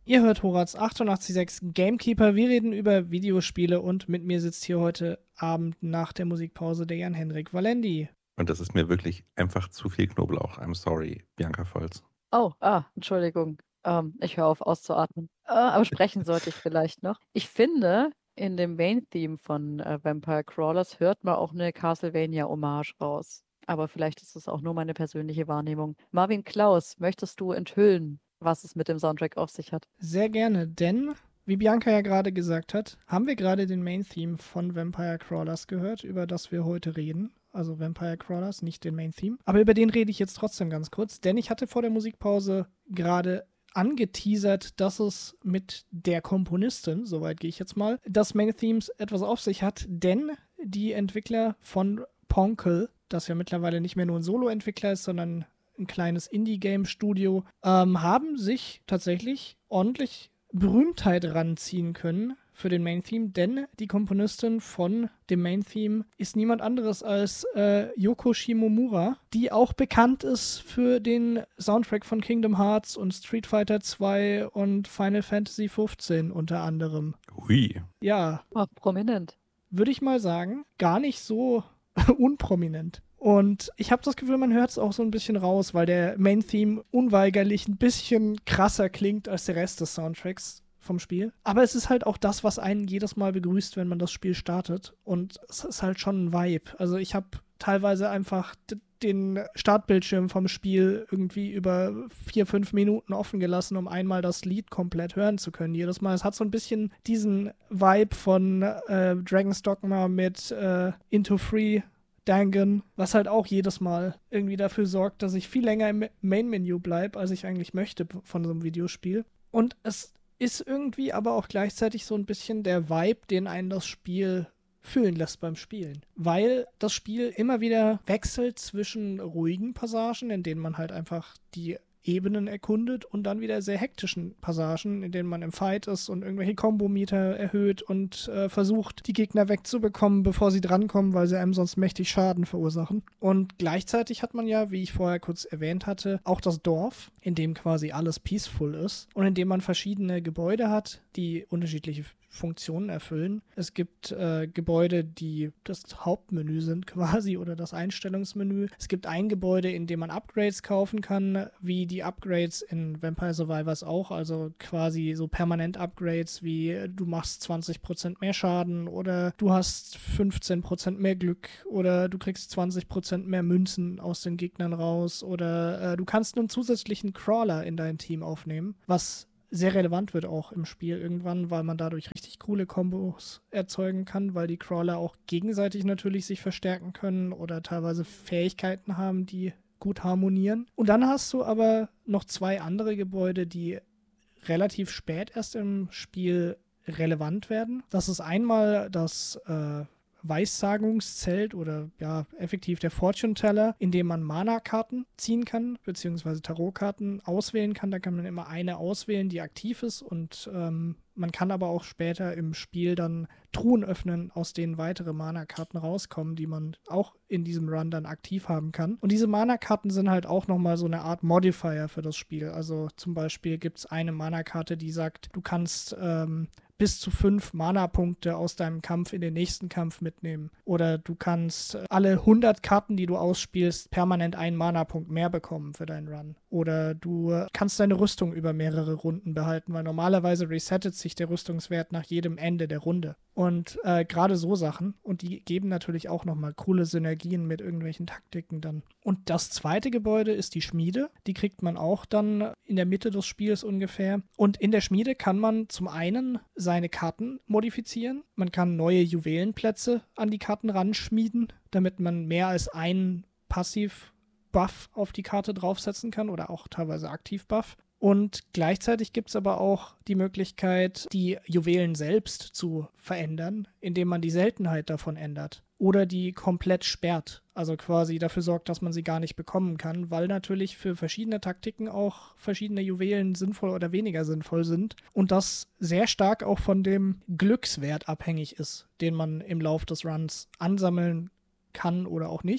Ihr hört Horaz 88.6 Gamekeeper. Wir reden über Videospiele und mit mir sitzt hier heute Abend nach der Musikpause der Jan-Henrik Valendi. Und das ist mir wirklich einfach zu viel Knoblauch. I'm sorry, Bianca Volz. Entschuldigung. Ich höre auf auszuatmen. Aber sprechen sollte ich vielleicht noch. Ich finde, in dem Main-Theme von Vampire Crawlers hört man auch eine Castlevania-Hommage raus. Aber vielleicht ist es auch nur meine persönliche Wahrnehmung. Marvin Klaus, möchtest du enthüllen, was es mit dem Soundtrack auf sich hat? Sehr gerne, denn, wie Bianca ja gerade gesagt hat, haben wir gerade den Main-Theme von Vampire Crawlers gehört, über das wir heute reden. Also Vampire Crawlers, nicht den Main-Theme. Aber über den rede ich jetzt trotzdem ganz kurz, denn ich hatte vor der Musikpause gerade angeteasert, dass es mit der Komponistin, soweit gehe ich jetzt mal, des Main-Themes etwas auf sich hat, denn die Entwickler von Ponkel, das ja mittlerweile nicht mehr nur ein Solo-Entwickler ist, sondern ein kleines Indie-Game-Studio, haben sich tatsächlich ordentlich Berühmtheit ranziehen können für den Main-Theme, denn die Komponistin von dem Main-Theme ist niemand anderes als Yoko Shimomura, die auch bekannt ist für den Soundtrack von Kingdom Hearts und Street Fighter 2 und Final Fantasy 15 unter anderem. Hui. Ja, Prominent. würde ich mal sagen, gar nicht so unprominent. Und ich habe das Gefühl, man hört es auch so ein bisschen raus, weil der Main-Theme unweigerlich ein bisschen krasser klingt als der Rest des Soundtracks vom Spiel. Aber es ist halt auch das, was einen jedes Mal begrüßt, wenn man das Spiel startet. Und es ist halt schon ein Vibe. Also ich habe teilweise einfach den Startbildschirm vom Spiel irgendwie über 4-5 Minuten offen gelassen, um einmal das Lied komplett hören zu können. Jedes Mal. Es hat so ein bisschen diesen Vibe von Dragon's Dogma mit Into Free Dangan, was halt auch jedes Mal irgendwie dafür sorgt, dass ich viel länger im Main-Menü bleibe, als ich eigentlich möchte von so einem Videospiel. Und es ist irgendwie aber auch gleichzeitig so ein bisschen der Vibe, den einen das Spiel fühlen lässt beim Spielen. Weil das Spiel immer wieder wechselt zwischen ruhigen Passagen, in denen man halt einfach die Ebenen erkundet und dann wieder sehr hektischen Passagen, in denen man im Fight ist und irgendwelche Kombometer erhöht und versucht, die Gegner wegzubekommen, bevor sie drankommen, weil sie einem sonst mächtig Schaden verursachen. Und gleichzeitig hat man ja, wie ich vorher kurz erwähnt hatte, auch das Dorf, in dem quasi alles peaceful ist und in dem man verschiedene Gebäude hat, die unterschiedliche Funktionen erfüllen. Es gibt Gebäude, die das Hauptmenü sind quasi oder das Einstellungsmenü. Es gibt ein Gebäude, in dem man Upgrades kaufen kann, wie die Upgrades in Vampire Survivors auch, also quasi so permanent Upgrades wie du machst 20% mehr Schaden oder du hast 15% mehr Glück oder du kriegst 20% mehr Münzen aus den Gegnern raus oder du kannst einen zusätzlichen Crawler in dein Team aufnehmen, was sehr relevant wird auch im Spiel irgendwann, weil man dadurch richtig coole Kombos erzeugen kann, weil die Crawler auch gegenseitig natürlich sich verstärken können oder teilweise Fähigkeiten haben, die gut harmonieren. Und dann hast du aber noch zwei andere Gebäude, die relativ spät erst im Spiel relevant werden. Das ist einmal das Weissagungszelt oder ja, effektiv der Fortune Teller, in dem man Mana-Karten ziehen kann, beziehungsweise Tarotkarten auswählen kann. Da kann man immer eine auswählen, die aktiv ist und man kann aber auch später im Spiel dann Truhen öffnen, aus denen weitere Mana-Karten rauskommen, die man auch in diesem Run dann aktiv haben kann. Und diese Mana-Karten sind halt auch nochmal so eine Art Modifier für das Spiel. Also zum Beispiel gibt es eine Mana-Karte, die sagt, du kannst bis zu 5 Mana-Punkte aus deinem Kampf in den nächsten Kampf mitnehmen. Oder du kannst alle 100 Karten, die du ausspielst, permanent einen Mana-Punkt mehr bekommen für deinen Run. Oder du kannst deine Rüstung über mehrere Runden behalten, weil normalerweise resettet sich der Rüstungswert nach jedem Ende der Runde. Und gerade so Sachen. Und die geben natürlich auch nochmal coole Synergien mit irgendwelchen Taktiken dann. Und das zweite Gebäude ist die Schmiede. Die kriegt man auch dann in der Mitte des Spiels ungefähr. Und in der Schmiede kann man zum einen seine Karten modifizieren. Man kann neue Juwelenplätze an die Karten ranschmieden, damit man mehr als einen Passiv-Buff auf die Karte draufsetzen kann oder auch teilweise Aktiv-Buff. Und gleichzeitig gibt es aber auch die Möglichkeit, die Juwelen selbst zu verändern, indem man die Seltenheit davon ändert. Oder die komplett sperrt. Also quasi dafür sorgt, dass man sie gar nicht bekommen kann, weil natürlich für verschiedene Taktiken auch verschiedene Juwelen sinnvoll oder weniger sinnvoll sind. Und das sehr stark auch von dem Glückswert abhängig ist, den man im Lauf des Runs ansammeln kann oder auch nicht.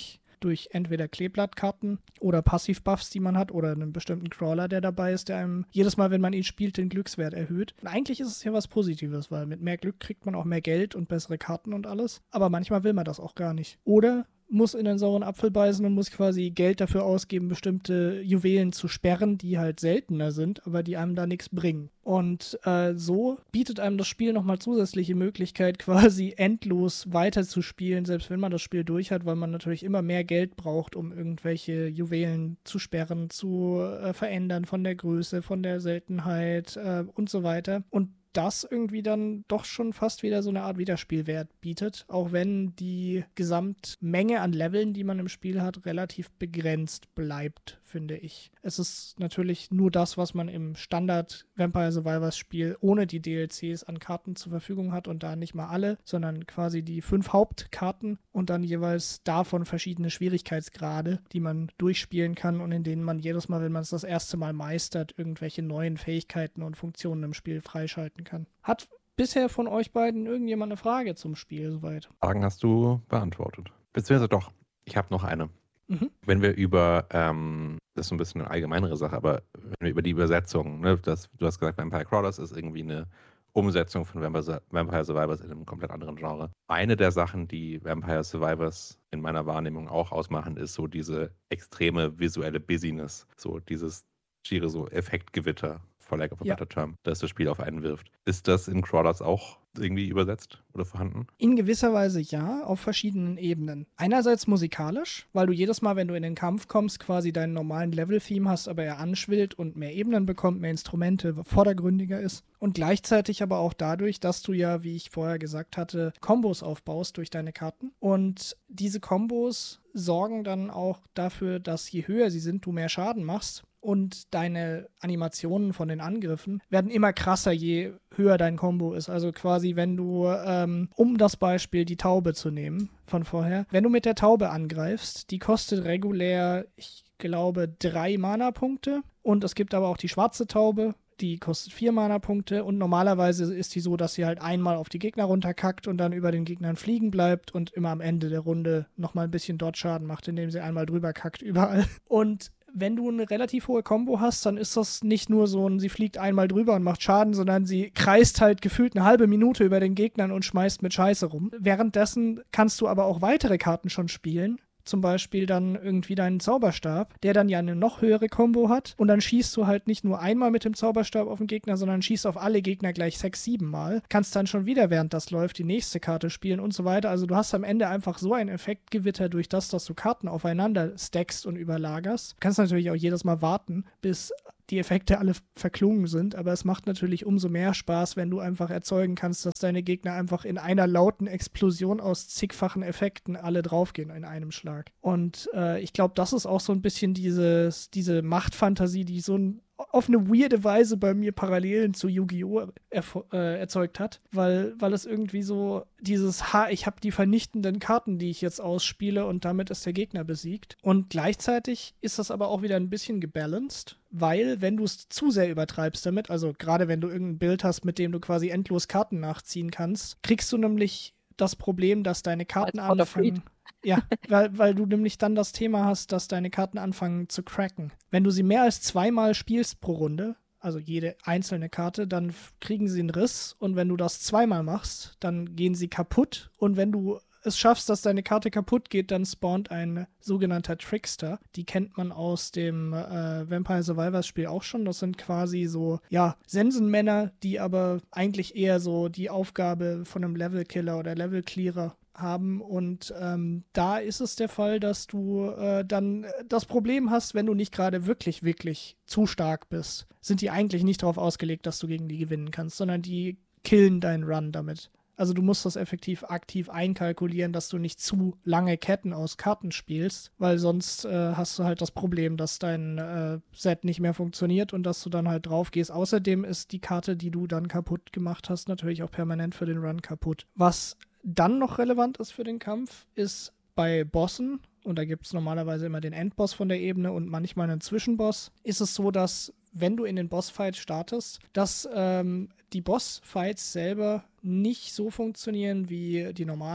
durch entweder Kleeblattkarten oder Passivbuffs, die man hat, oder einen bestimmten Crawler, der dabei ist, der einem jedes Mal, wenn man ihn spielt, den Glückswert erhöht. Und eigentlich ist es ja was Positives, weil mit mehr Glück kriegt man auch mehr Geld und bessere Karten und alles. Aber manchmal will man das auch gar nicht. Oder muss in den sauren Apfel beißen und muss quasi Geld dafür ausgeben, bestimmte Juwelen zu sperren, die halt seltener sind, aber die einem da nichts bringen. Und so bietet einem das Spiel nochmal zusätzliche Möglichkeit, quasi endlos weiterzuspielen, selbst wenn man das Spiel durch hat, weil man natürlich immer mehr Geld braucht, um irgendwelche Juwelen zu sperren, zu verändern von der Größe, von der Seltenheit und so weiter. Und das irgendwie dann doch schon fast wieder so eine Art Wiederspielwert bietet, auch wenn die Gesamtmenge an Leveln, die man im Spiel hat, relativ begrenzt bleibt, finde ich. Es ist natürlich nur das, was man im Standard Vampire Survivors Spiel ohne die DLCs an Karten zur Verfügung hat und da nicht mal alle, sondern quasi die 5 Hauptkarten und dann jeweils davon verschiedene Schwierigkeitsgrade, die man durchspielen kann und in denen man jedes Mal, wenn man es das erste Mal meistert, irgendwelche neuen Fähigkeiten und Funktionen im Spiel freischalten kann. Hat bisher von euch beiden irgendjemand eine Frage zum Spiel soweit? Fragen hast du beantwortet. Beziehungsweise doch, ich habe noch eine. Mhm. Wenn wir über, das ist so ein bisschen eine allgemeinere Sache, aber wenn wir über die Übersetzung, ne, du hast gesagt, Vampire Crawlers ist irgendwie eine Umsetzung von Vampire Survivors in einem komplett anderen Genre. Eine der Sachen, die Vampire Survivors in meiner Wahrnehmung auch ausmachen, ist so diese extreme visuelle Busyness, so dieses schiere so Effektgewitter, for lack of a better term, das das Spiel auf einen wirft. Ist das in Crawlers auch irgendwie übersetzt oder vorhanden? In gewisser Weise ja, auf verschiedenen Ebenen. Einerseits musikalisch, weil du jedes Mal, wenn du in den Kampf kommst, quasi deinen normalen Level-Theme hast, aber er anschwillt und mehr Ebenen bekommt, mehr Instrumente, vordergründiger ist. Und gleichzeitig aber auch dadurch, dass du ja, wie ich vorher gesagt hatte, Kombos aufbaust durch deine Karten. Und diese Kombos sorgen dann auch dafür, dass je höher sie sind, du mehr Schaden machst. Und deine Animationen von den Angriffen werden immer krasser, je höher dein Combo ist. Also quasi, wenn du, um das Beispiel die Taube zu nehmen von vorher, wenn du mit der Taube angreifst, die kostet regulär, ich glaube, 3 Mana-Punkte. Und es gibt aber auch die schwarze Taube, die kostet 4 Mana-Punkte. Und normalerweise ist die so, dass sie halt einmal auf die Gegner runterkackt und dann über den Gegnern fliegen bleibt und immer am Ende der Runde nochmal ein bisschen Dodge-Schaden macht, indem sie einmal drüber kackt überall. Und wenn du eine relativ hohe Combo hast, dann ist das nicht nur so ein, sie fliegt einmal drüber und macht Schaden, sondern sie kreist halt gefühlt eine halbe Minute über den Gegnern und schmeißt mit Scheiße rum. Währenddessen kannst du aber auch weitere Karten schon spielen. Zum Beispiel dann irgendwie deinen Zauberstab, der dann ja eine noch höhere Combo hat. Und dann schießt du halt nicht nur einmal mit dem Zauberstab auf den Gegner, sondern schießt auf alle Gegner gleich 6, 7 Mal. Kannst dann schon wieder, während das läuft, die nächste Karte spielen und so weiter. Also du hast am Ende einfach so ein Effektgewitter durch das, dass du Karten aufeinander stackst und überlagerst. Du kannst natürlich auch jedes Mal warten, bis die Effekte alle verklungen sind, aber es macht natürlich umso mehr Spaß, wenn du einfach erzeugen kannst, dass deine Gegner einfach in einer lauten Explosion aus zigfachen Effekten alle draufgehen in einem Schlag. Und ich glaube, das ist auch so ein bisschen diese Machtfantasie, die so auf eine weirde Weise bei mir Parallelen zu Yu-Gi-Oh! Erzeugt hat, weil es irgendwie so ich habe die vernichtenden Karten, die ich jetzt ausspiele und damit ist der Gegner besiegt. Und gleichzeitig ist das aber auch wieder ein bisschen gebalanced, weil wenn du es zu sehr übertreibst damit, also gerade wenn du irgendein Bild hast, mit dem du quasi endlos Karten nachziehen kannst, kriegst du nämlich das Problem, dass deine Karten anfangen. Ja, weil du nämlich dann das Thema hast, dass deine Karten anfangen zu cracken. Wenn du sie mehr als 2-mal spielst pro Runde, also jede einzelne Karte, dann kriegen sie einen Riss und wenn du das 2-mal machst, dann gehen sie kaputt und wenn du es schaffst, dass deine Karte kaputt geht, dann spawnt ein sogenannter Trickster. Die kennt man aus dem Vampire Survivors Spiel auch schon. Das sind quasi so, ja, Sensenmänner, die aber eigentlich eher so die Aufgabe von einem Levelkiller oder Levelclearer haben und da ist es der Fall, dass du dann das Problem hast, wenn du nicht gerade wirklich, wirklich zu stark bist, sind die eigentlich nicht darauf ausgelegt, dass du gegen die gewinnen kannst, sondern die killen deinen Run damit. Also du musst das effektiv aktiv einkalkulieren, dass du nicht zu lange Ketten aus Karten spielst, weil sonst hast du halt das Problem, dass dein Set nicht mehr funktioniert und dass du dann halt drauf gehst. Außerdem ist die Karte, die du dann kaputt gemacht hast, natürlich auch permanent für den Run kaputt. Was dann noch relevant ist für den Kampf, ist bei Bossen, und da gibt es normalerweise immer den Endboss von der Ebene und manchmal einen Zwischenboss, ist es so, dass wenn du in den Bossfight startest, dass die Bossfights selber nicht so funktionieren wie die normalen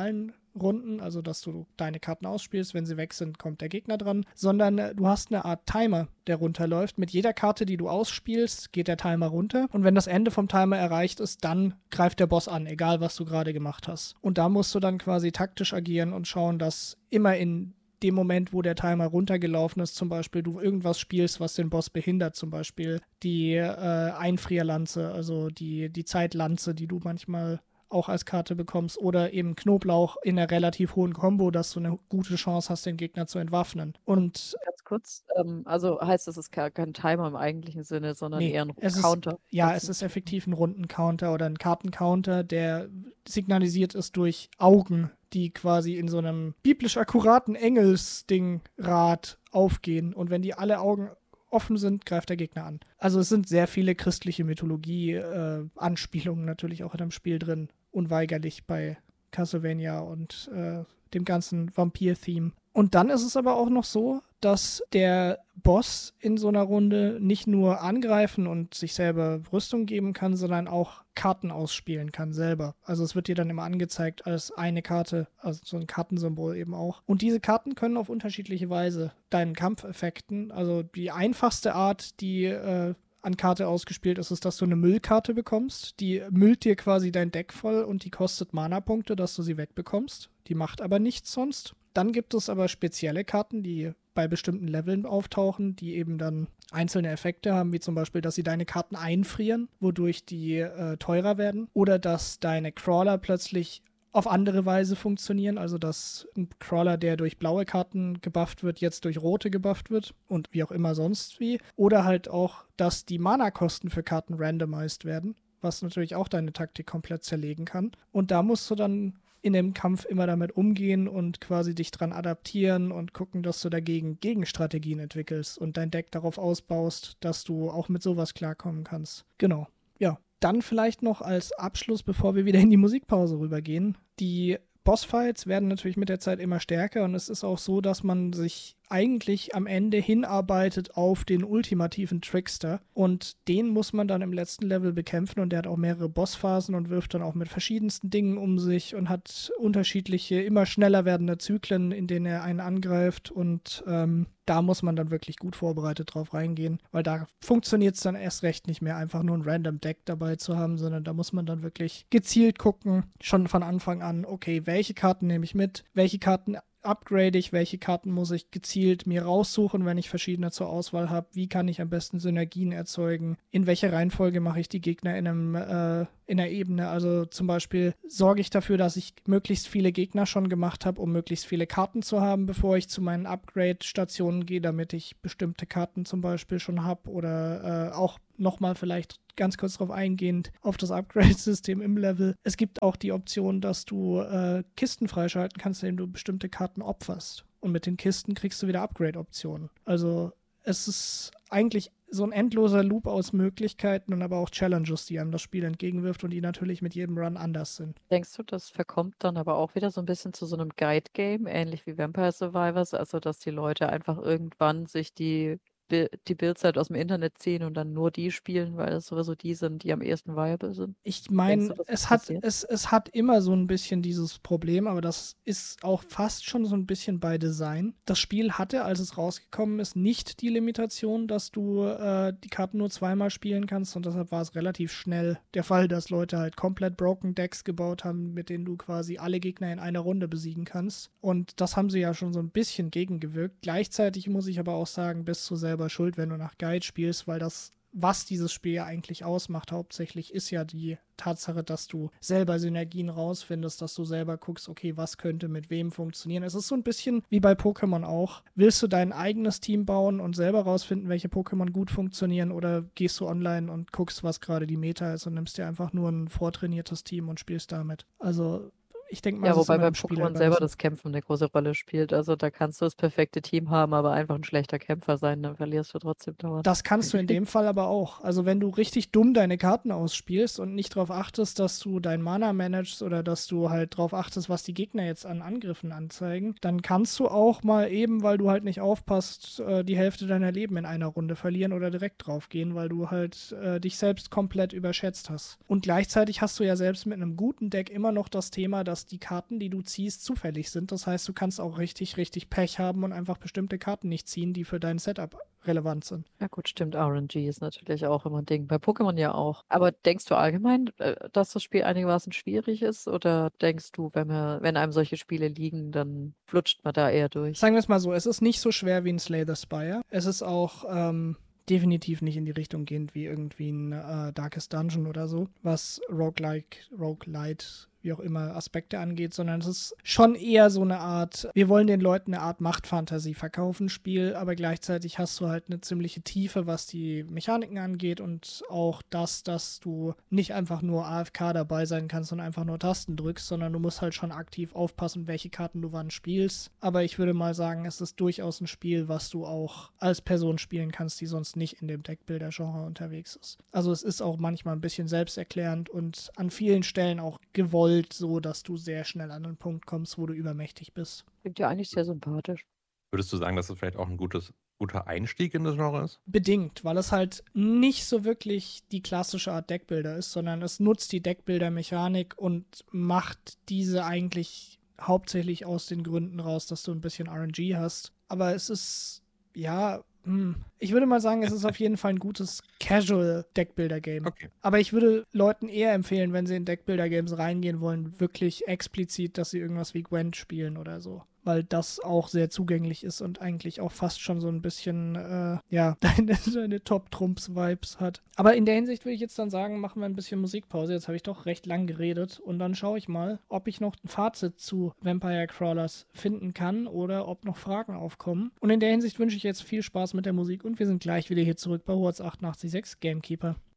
Runden, also dass du deine Karten ausspielst, wenn sie weg sind, kommt der Gegner dran, sondern du hast eine Art Timer, der runterläuft. Mit jeder Karte, die du ausspielst, geht der Timer runter und wenn das Ende vom Timer erreicht ist, dann greift der Boss an, egal was du gerade gemacht hast. Und da musst du dann quasi taktisch agieren und schauen, dass immer in dem Moment, wo der Timer runtergelaufen ist, zum Beispiel du irgendwas spielst, was den Boss behindert, zum Beispiel die Einfrierlanze, also die Zeitlanze, die du manchmal auch als Karte bekommst, oder eben Knoblauch in einer relativ hohen Combo, dass du eine gute Chance hast, den Gegner zu entwaffnen. Und Ganz kurz, also heißt das, es ist kein Timer im eigentlichen Sinne, sondern nee, eher ein es Counter. es ist effektiv ein Rundencounter oder ein Kartencounter, der signalisiert ist durch Augen, die quasi in so einem biblisch akkuraten Engelsdingrad aufgehen. Und wenn die alle Augen offen sind, greift der Gegner an. Also es sind sehr viele christliche Mythologie-Anspielungen natürlich auch in dem Spiel drin. Unweigerlich bei Castlevania und dem ganzen Vampir-Theme. Und dann ist es aber auch noch so, dass der Boss in so einer Runde nicht nur angreifen und sich selber Rüstung geben kann, sondern auch Karten ausspielen kann selber. Also es wird dir dann immer angezeigt als eine Karte, also so ein Kartensymbol eben auch. Und diese Karten können auf unterschiedliche Weise deinen Kampf affekten. Also die einfachste Art, die an Karte ausgespielt ist, ist, dass du eine Müllkarte bekommst. Die müllt dir quasi dein Deck voll und die kostet Mana-Punkte, dass du sie wegbekommst. Die macht aber nichts sonst. Dann gibt es aber spezielle Karten, die bei bestimmten Leveln auftauchen, die eben dann einzelne Effekte haben, wie zum Beispiel, dass sie deine Karten einfrieren, wodurch die teurer werden. Oder dass deine Crawler plötzlich auf andere Weise funktionieren, also dass ein Crawler, der durch blaue Karten gebufft wird, jetzt durch rote gebufft wird und wie auch immer sonst wie. Oder halt auch, dass die Mana-Kosten für Karten randomized werden, was natürlich auch deine Taktik komplett zerlegen kann. Und da musst du dann in dem Kampf immer damit umgehen und quasi dich dran adaptieren und gucken, dass du dagegen Gegenstrategien entwickelst und dein Deck darauf ausbaust, dass du auch mit sowas klarkommen kannst. Genau, ja. Dann vielleicht noch als Abschluss, bevor wir wieder in die Musikpause rübergehen. Die Bossfights werden natürlich mit der Zeit immer stärker und es ist auch so, dass man sich eigentlich am Ende hinarbeitet auf den ultimativen Trickster und den muss man dann im letzten Level bekämpfen und der hat auch mehrere Bossphasen und wirft dann auch mit verschiedensten Dingen um sich und hat unterschiedliche, immer schneller werdende Zyklen, in denen er einen angreift und da muss man dann wirklich gut vorbereitet drauf reingehen, weil da funktioniert es dann erst recht nicht mehr, einfach nur ein random Deck dabei zu haben, sondern da muss man dann wirklich gezielt gucken, schon von Anfang an, okay, welche Karten nehme ich mit, welche Karten upgrade ich, welche Karten muss ich gezielt mir raussuchen, wenn ich verschiedene zur Auswahl habe, wie kann ich am besten Synergien erzeugen, in welcher Reihenfolge mache ich die Gegner in einer Ebene, also zum Beispiel sorge ich dafür, dass ich möglichst viele Gegner schon gemacht habe, um möglichst viele Karten zu haben, bevor ich zu meinen Upgrade-Stationen gehe, damit ich bestimmte Karten zum Beispiel schon habe oder auch nochmal vielleicht ganz kurz darauf eingehend auf das Upgrade-System im Level. Es gibt auch die Option, dass du Kisten freischalten kannst, indem du bestimmte Karten opferst. Und mit den Kisten kriegst du wieder Upgrade-Optionen. Also es ist eigentlich so ein endloser Loop aus Möglichkeiten und aber auch Challenges, die einem das Spiel entgegenwirft und die natürlich mit jedem Run anders sind. Denkst du, das verkommt dann aber auch wieder so ein bisschen zu so einem Guide-Game, ähnlich wie Vampire Survivors, also dass die Leute einfach irgendwann sich die Builds halt aus dem Internet ziehen und dann nur die spielen, weil es sowieso die sind, die am ehesten viable sind? Ich meine, Denkst du, das es passiert? hat immer so ein bisschen dieses Problem, aber das ist auch fast schon so ein bisschen bei Design. Das Spiel hatte, als es rausgekommen ist, nicht die Limitation, dass du die Karten nur zweimal spielen kannst und deshalb war es relativ schnell der Fall, dass Leute halt komplett Broken Decks gebaut haben, mit denen du quasi alle Gegner in einer Runde besiegen kannst. Und das haben sie ja schon so ein bisschen gegengewirkt. Gleichzeitig muss ich aber auch sagen, bist du selber schuld, wenn du nach Guide spielst, weil das, was dieses Spiel ja eigentlich ausmacht, hauptsächlich ist ja die Tatsache, dass du selber Synergien rausfindest, dass du selber guckst, okay, was könnte mit wem funktionieren. Es ist so ein bisschen wie bei Pokémon auch. Willst du dein eigenes Team bauen und selber rausfinden, welche Pokémon gut funktionieren oder gehst du online und guckst, was gerade die Meta ist und nimmst dir einfach nur ein vortrainiertes Team und spielst damit. Also ich denke mal, Ja, es ist wobei immer bei dem Spieler Pokémon selber überlassen. das Kämpfen eine große Rolle spielt. Also da kannst du das perfekte Team haben, aber einfach ein schlechter Kämpfer sein, dann verlierst du trotzdem dauernd. Das kannst du in dem Fall aber auch. Also wenn du richtig dumm deine Karten ausspielst und nicht darauf achtest, dass du dein Mana managst oder dass du halt darauf achtest, was die Gegner jetzt an Angriffen anzeigen, dann kannst du auch mal eben, weil du halt nicht aufpasst, die Hälfte deiner Leben in einer Runde verlieren oder direkt draufgehen, weil du halt dich selbst komplett überschätzt hast. Und gleichzeitig hast du ja selbst mit einem guten Deck immer noch das Thema, dass dass die Karten, die du ziehst, zufällig sind. Das heißt, du kannst auch richtig, richtig Pech haben und einfach bestimmte Karten nicht ziehen, die für dein Setup relevant sind. Ja gut, stimmt. RNG ist natürlich auch immer ein Ding. Bei Pokémon ja auch. Aber denkst du allgemein, dass das Spiel einigermaßen schwierig ist? Oder denkst du, wenn einem solche Spiele liegen, dann flutscht man da eher durch? Sagen wir es mal so, es ist nicht so schwer wie ein Slay the Spire. Es ist auch definitiv nicht in die Richtung gehend wie irgendwie ein Darkest Dungeon oder so, was Roguelite, wie auch immer, Aspekte angeht, sondern es ist schon eher so eine Art, wir wollen den Leuten eine Art Machtfantasie verkaufen, Spiel, aber gleichzeitig hast du halt eine ziemliche Tiefe, was die Mechaniken angeht und auch das, dass du nicht einfach nur AFK dabei sein kannst und einfach nur Tasten drückst, sondern du musst halt schon aktiv aufpassen, welche Karten du wann spielst. Aber ich würde mal sagen, es ist durchaus ein Spiel, was du auch als Person spielen kannst, die sonst nicht in dem Deckbilder-Genre unterwegs ist. Also es ist auch manchmal ein bisschen selbsterklärend und an vielen Stellen auch gewollt so, dass du sehr schnell an einen Punkt kommst, wo du übermächtig bist. Klingt ja eigentlich sehr sympathisch. Würdest du sagen, dass es vielleicht auch ein guter Einstieg in das Genre ist? Bedingt, weil es halt nicht so wirklich die klassische Art Deckbilder ist, sondern es nutzt die Deckbilder-Mechanik und macht diese eigentlich hauptsächlich aus den Gründen raus, dass du ein bisschen RNG hast. Aber es ist, ja, ich würde mal sagen, es ist auf jeden Fall ein gutes Casual-Deckbilder-Game. Okay. Aber ich würde Leuten eher empfehlen, wenn sie in Deckbilder-Games reingehen wollen, wirklich explizit, dass sie irgendwas wie Gwent spielen oder so. Weil das auch sehr zugänglich ist und eigentlich auch fast schon so ein bisschen, deine Top-Trumps-Vibes hat. Aber in der Hinsicht würde ich jetzt dann sagen, machen wir ein bisschen Musikpause. Jetzt habe ich doch recht lang geredet und dann schaue ich mal, ob ich noch ein Fazit zu Vampire Crawlers finden kann oder ob noch Fragen aufkommen. Und in der Hinsicht wünsche ich jetzt viel Spaß mit der Musik und wir sind gleich wieder hier zurück bei Hurz 886 Gamekeeper.